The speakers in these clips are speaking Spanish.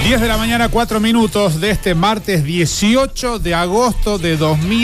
10 de la mañana, 4 minutos de este martes 18 de agosto de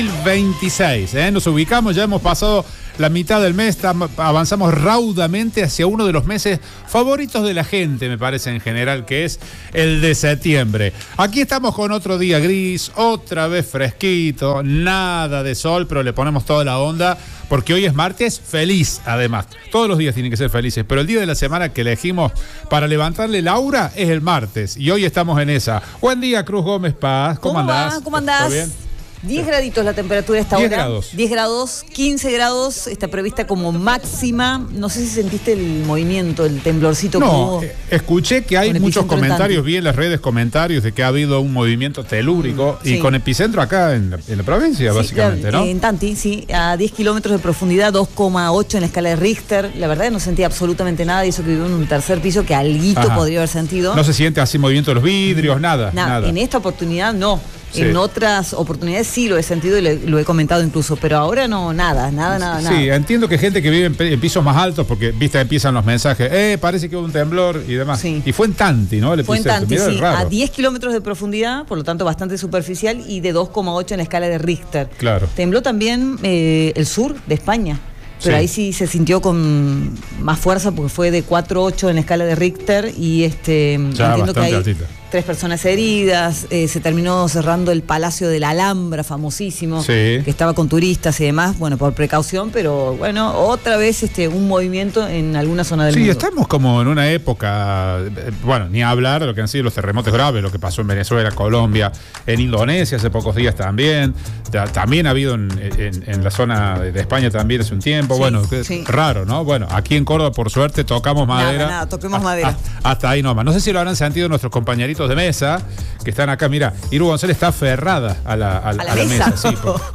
2026. Nos ubicamos, ya hemos pasado la mitad del mes, avanzamos raudamente hacia uno de los meses favoritos de la gente, me parece en general, que es el de septiembre. Aquí estamos con otro día gris, otra vez fresquito, nada de sol, pero le ponemos toda la onda, porque hoy es martes feliz, además. Todos los días tienen que ser felices, pero el día de la semana que elegimos para levantarle el aura es el martes, y hoy estamos en esa. Buen día, Cruz Gómez Paz, ¿cómo andás? ¿Cómo andás? ¿Todo bien? 10 graditos la temperatura esta hora. 10 grados. 10 grados, 15 grados, está prevista como máxima. No sé si sentiste el movimiento, el temblorcito. No, escuché que hay muchos comentarios, vi en las redes comentarios de que ha habido un movimiento telúrico y con epicentro acá en la provincia, sí, básicamente, ¿no? En Tanti, sí, a 10 kilómetros de profundidad, 2,8 en la escala de Richter. La verdad no sentía absolutamente nada, y eso que vivo en un tercer piso que alguito podría haber sentido. No se siente así movimiento de los vidrios, nada. En esta oportunidad no. Sí. En otras oportunidades sí lo he sentido y lo he comentado incluso, pero ahora no, nada. Sí, entiendo que gente que vive en pisos más altos, porque viste, empiezan los mensajes, parece que hubo un temblor y demás. Sí. Y fue en Tanti, ¿no? Fue en Tanti, sí, a 10 kilómetros de profundidad, por lo tanto bastante superficial, y de 2,8 en la escala de Richter. Claro. Tembló también el sur de España. Pero ahí sí se sintió con más fuerza porque fue de 4,8 en la escala de Richter y entiendo que hay altita. 3 personas heridas, se terminó cerrando el Palacio de la Alhambra, famosísimo, que estaba con turistas y demás, bueno, por precaución, pero bueno, otra vez un movimiento en alguna zona del mundo. Sí, estamos como en una época, bueno, ni hablar de lo que han sido los terremotos graves, lo que pasó en Venezuela, Colombia, en Indonesia hace pocos días también, también ha habido en la zona de España también hace un tiempo, raro, ¿no? Bueno, aquí en Córdoba, por suerte, tocamos madera. Nada, toquemos madera. Hasta ahí nomás. No sé si lo habrán sentido nuestros compañeritos de mesa que están acá. Mira, Iru González está aferrada a la mesa. Sí,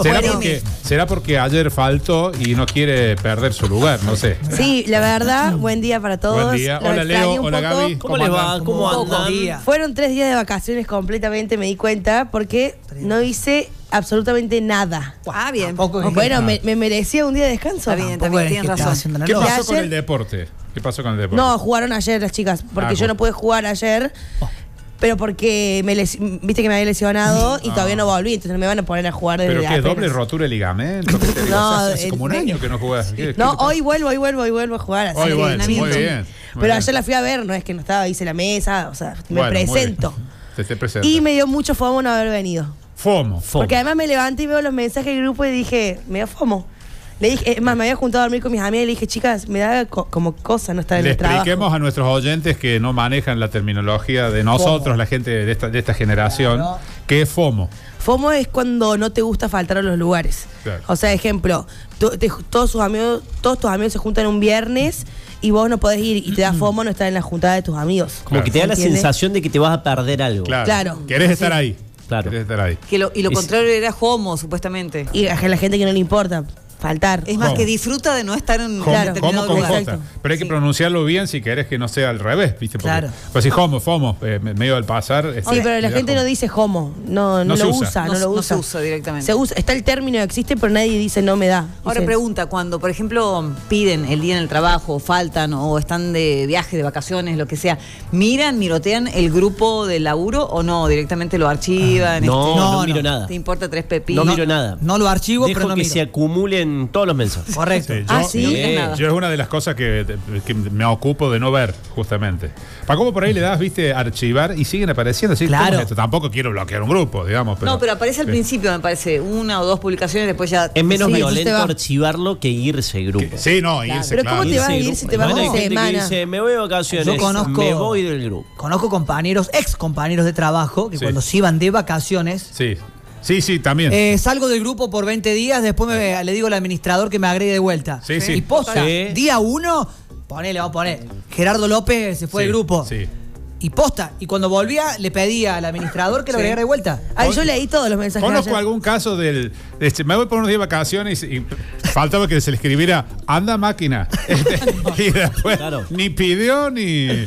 ¿será porque ayer faltó y no quiere perder su lugar? No sé. Sí, la verdad, buen día para todos. Buen día. Hola Leo, hola Gaby. ¿Cómo les va? ¿Cómo andan? Fueron 3 días de vacaciones completamente, me di cuenta, porque no hice absolutamente nada. Bien. Bueno, me merecía un día de descanso. Está bien, también tienes razón. ¿Qué pasó con el deporte? No, jugaron ayer las chicas, porque yo no pude jugar ayer. Pero porque viste que me había lesionado y todavía no volví, entonces no me van a poner a jugar desde ¿Pero qué? ¿Doble rotura de ligamento? No, hace como un año que no jugás. Hoy vuelvo a jugar. Así muy bien. Pero ayer la fui a ver, no es que no estaba, hice la mesa, o sea, me presento. Te presento. Y me dio mucho fomo no haber venido. FOMO. Porque además me levanté y veo los mensajes del grupo y dije, me da fomo. Le dije, es más, me había juntado a dormir con mis amigas y le dije, chicas, me da como cosa no estar en el trabajo. Le expliquemos a nuestros oyentes que no manejan la terminología de nosotros, FOMO. La gente de esta generación, ¿qué es FOMO? FOMO es cuando no te gusta faltar a los lugares. Claro. O sea, ejemplo, todos tus amigos se juntan un viernes y vos no podés ir y te da FOMO no estar en la juntada de tus amigos. Como que te da la sensación de que te vas a perder algo. Claro. Querés estar ahí. Claro. Querés estar ahí. Y lo contrario era FOMO, supuestamente. Y a la gente que no le importa faltar. Es más, que disfruta de no estar en determinado lugar. Pero hay que pronunciarlo bien si querés que no sea al revés, ¿viste? Porque, pues si FOMO, medio al pasar. Sí, pero la gente no dice homo, no lo usa. No se usa directamente. Se usa, está el término, existe, pero nadie dice no me da. Ahora pregunta, cuando, por ejemplo, piden el día en el trabajo, faltan o están de viaje, de vacaciones, lo que sea, mirotean el grupo de laburo o no? ¿Directamente lo archivan? No miro nada. ¿Te importa 3 pepinos? No miro nada. No lo archivo, pero no miro. Se acumulen todos los mensajes. Correcto. Yo es una de las cosas que me ocupo de no ver, justamente. Para cómo por ahí le das, viste, archivar y siguen apareciendo. ¿Sí? Claro. Tampoco quiero bloquear un grupo, digamos. Pero aparece al principio, me parece, 1 o 2 publicaciones, después ya. Es menos violento archivarlo que irse el grupo. Sí, irse. Pero ¿cómo te vas a ir si te vas una semana? Dice, me voy de vacaciones, me voy del grupo. Conozco ex compañeros de trabajo, que cuando se iban de vacaciones. Sí, también. Salgo del grupo por 20 días, después le digo al administrador que me agregue de vuelta. Y posta, día 1, vamos a poner, Gerardo López se fue del grupo. Y posta, y cuando volvía le pedía al administrador que lo agregara de vuelta. Yo leí todos los mensajes. Conozco algún caso me voy por unos días de vacaciones y faltaba que se le escribiera anda máquina. Y después ni pidió ni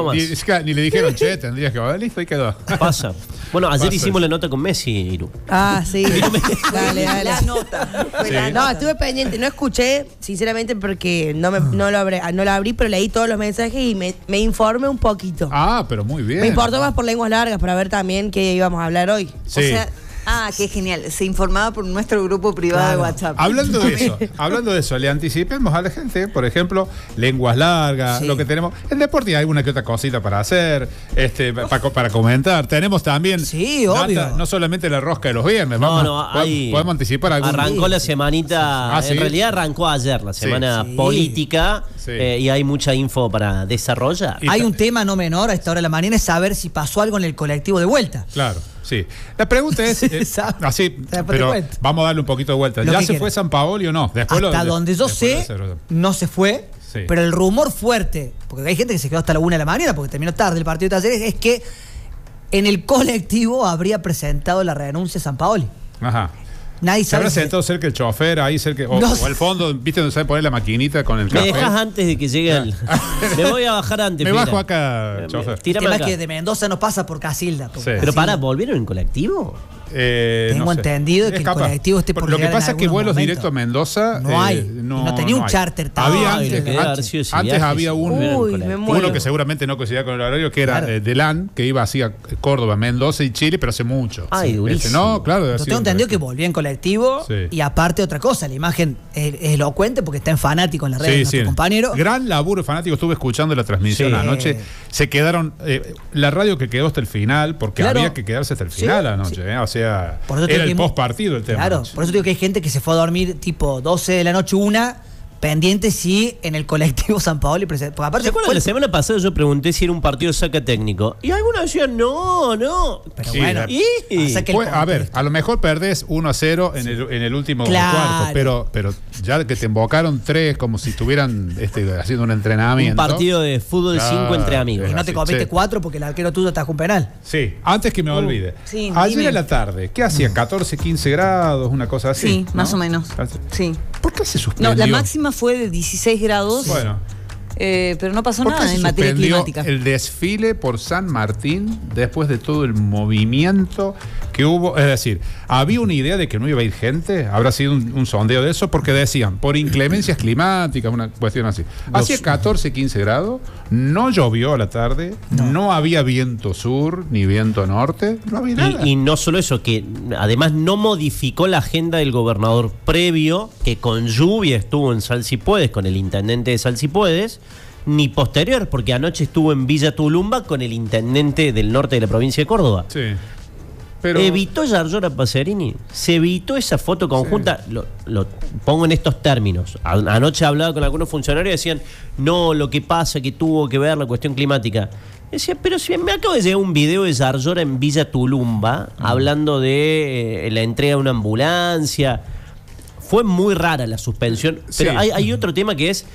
ni le dijeron, che, tendrías que volver, listo, y quedó. Pasa. Bueno, ayer hicimos la nota con Messi, Iru. Sí. Dale. La nota. No, estuve pendiente, no escuché, sinceramente, porque no lo abrí, pero leí todos los mensajes y me informé un poquito. Ah, pero muy bien. Me importó más por lenguas largas para ver también qué íbamos a hablar hoy. Sí. O sea, qué genial. Se informaba por nuestro grupo privado de WhatsApp. Hablando de eso, le anticipemos a la gente, por ejemplo, lenguas largas, lo que tenemos. En deporte hay una que otra cosita para hacer, para comentar. Tenemos también obvio. No solamente la rosca de los viernes. Podemos anticipar algo. Arrancó la semanita, en realidad arrancó ayer, la semana política, y hay mucha info para desarrollar. Hay un tema no menor a esta hora de la mañana, es saber si pasó algo en el colectivo de vuelta. Claro. Sí. La pregunta es, pero vamos a darle un poquito de vuelta. ¿Ya se fue Sampaoli o no? Hasta donde yo sé, no se fue, pero el rumor fuerte, porque hay gente que se quedó hasta la 1 de la mañana porque terminó tarde el partido de Talleres, es que en el colectivo habría presentado la renuncia Sampaoli. Ajá. Nadie sabe. ¿Se habrá sentado cerca el chofer ahí, o al fondo, viste donde sabe poner la maquinita con el café? Me dejas antes de que llegue el... Me voy a bajar antes. Me bajo acá, chofer. Tírame acá. Que de Mendoza no pasa por Casilda. Pero ¿volvieron en colectivo? Tengo entendido que el colectivo esté por lo que pasa es que vuelos directos a Mendoza no hay. No tenía un charter. Antes había uno que seguramente no coincidía con el horario, que era de LAN, que iba hacia Córdoba, Mendoza y Chile, pero hace mucho. No, claro. Yo tengo entendido que volvía en colectivo y aparte otra cosa, la imagen es elocuente porque está en Fanático en las redes de nuestro compañero. Gran laburo Fanático, estuve escuchando la transmisión anoche. Se quedaron, la radio que quedó hasta el final, porque había que quedarse hasta el final anoche, o sea, era el post partido el tema. Claro, por eso digo que hay gente que se fue a dormir tipo 12 de la noche, 1, pendiente en el colectivo Sampaoli presente. Porque aparte la semana pasada yo pregunté si era un partido de saque técnico y algunos decían no. Pero bueno, a ver, a lo mejor perdés 1-0 en el último cuarto, pero ya que te invocaron 3 como si estuvieran haciendo un entrenamiento. Un partido de fútbol 5 entre amigos. Y no te comiste 4 porque el arquero tuyo atajó un penal. Sí, antes que me olvide. Ayer a la tarde, ¿qué hacía? 14, 15 grados, una cosa así. Sí, más o menos. Sí. ¿Por qué se suspendió? No, la máxima fue de 16 grados. Bueno. Pero no pasó nada en materia climática. El desfile por San Martín después de todo el movimiento que hubo. Es decir, ¿había una idea de que no iba a ir gente? ¿Habrá sido un sondeo de eso? Porque decían, por inclemencias climáticas, una cuestión así. Hacía 14, 15 grados, no llovió a la tarde, no había viento sur ni viento norte, no había nada. Y no solo eso, que además no modificó la agenda del gobernador previo, que con lluvia estuvo en Sal Si Puedes, con el intendente de Sal Si Puedes, ni posterior, porque anoche estuvo en Villa Tulumba con el intendente del norte de la provincia de Córdoba. Sí. Pero... ¿Evitó Yarlora Pacerini? ¿Se evitó esa foto conjunta? Sí. Lo pongo en estos términos. Anoche hablaba con algunos funcionarios y decían, no, lo que pasa que tuvo que ver la cuestión climática. Decía, pero si me acaba de llegar un video de Yarlora en Villa Tulumba hablando de la entrega de una ambulancia. Fue muy rara la suspensión. Pero hay otro tema que es,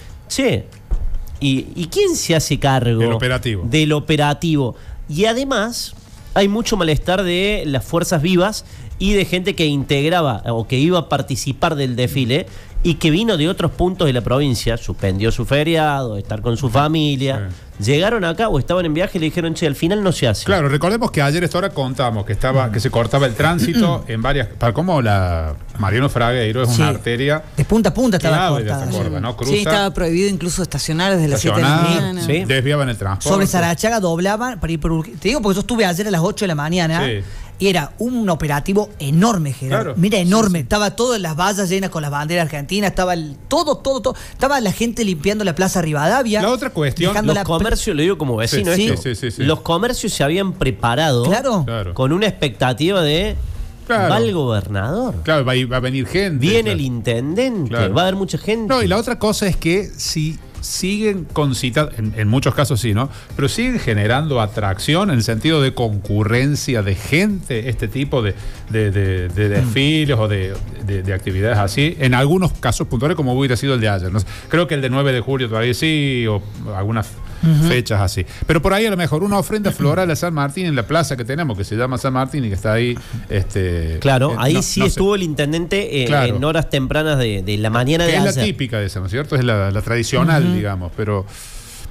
¿y quién se hace cargo del operativo? Y además hay mucho malestar de las fuerzas vivas y de gente que integraba o que iba a participar del desfile y que vino de otros puntos de la provincia, suspendió su feriado, estar con su familia. Llegaron acá o estaban en viaje y le dijeron, al final no se hace. Claro, recordemos que ayer a esta hora contamos que se cortaba el tránsito en varias, como la Mariano Fragueiro es una arteria de punta a punta estaba cortada, ¿no? Cruza, estaba prohibido incluso estacionar desde las 7 de la mañana. Desviaban el transporte. Sobre Sarachaga doblaban para ir por Urquiza. Te digo porque yo estuve ayer a las 8 de la mañana. Y era un operativo enorme, Gerardo. Claro. Mira, enorme. Estaba todas las vallas llenas con las banderas argentinas, estaba todo. Estaba la gente limpiando la Plaza Rivadavia. La otra cuestión, los comercios, le digo como vecino, los comercios se habían preparado con una expectativa de va el gobernador. Claro, va a venir gente. Viene el intendente, va a haber mucha gente. No, y la otra cosa es que si siguen concitando, en muchos casos sí, ¿no? Pero siguen generando atracción en el sentido de concurrencia de gente, este tipo de desfiles o de actividades así, en algunos casos puntuales como hubiera sido el de ayer, ¿no? Creo que el de 9 de julio todavía sí, o algunas fechas así. Pero por ahí a lo mejor una ofrenda floral a San Martín en la plaza que tenemos, que se llama San Martín y que está ahí. Claro, ahí estuvo el intendente en horas tempranas de la mañana de ayer. Es la típica de esa, ¿no es cierto? Es la tradicional, digamos, pero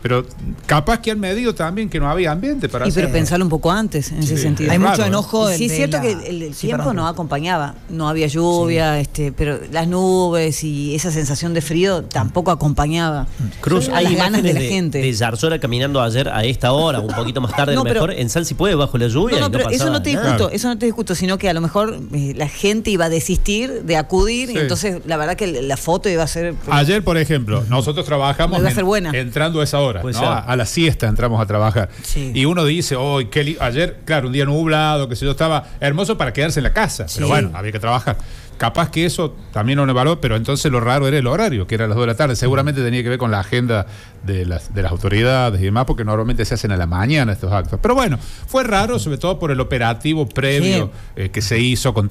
Pero capaz que han medido también que no había ambiente para hacer. Pero pensarlo un poco antes, en ese sentido. Hay mucho enojo. Sí, es cierto que el tiempo no acompañaba. No había lluvia, pero las nubes y esa sensación de frío tampoco acompañaba. Cruz, hay las ganas de la gente. De Zarzuela caminando ayer a esta hora, un poquito más tarde, mejor en Sal si puede, bajo la lluvia. No, pero eso no te discuto, sino que a lo mejor la gente iba a desistir de acudir, y entonces la verdad que la foto iba a ser. Ayer, por ejemplo, nosotros trabajamos entrando a esa hora. A la siesta entramos a trabajar. Y uno dice, ayer, claro, un día nublado, que sé yo, estaba hermoso para quedarse en la casa. Pero bueno, había que trabajar. Capaz que eso también no evaluó, pero entonces lo raro era el horario, que era a las 2 de la tarde. Seguramente tenía que ver con la agenda de las autoridades y demás, porque normalmente se hacen a la mañana estos actos. Pero bueno, fue raro, sobre todo por el operativo previo que se hizo con